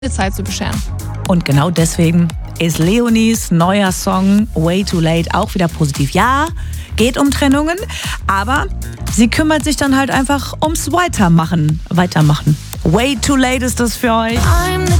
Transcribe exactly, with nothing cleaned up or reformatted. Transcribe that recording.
Zeit zu bescheren. Und genau deswegen ist Leonies neuer Song Way Too Late auch wieder positiv. Ja, geht um Trennungen, aber sie kümmert sich dann halt einfach ums Weitermachen. Weitermachen. Way Too Late ist das für euch. I'm the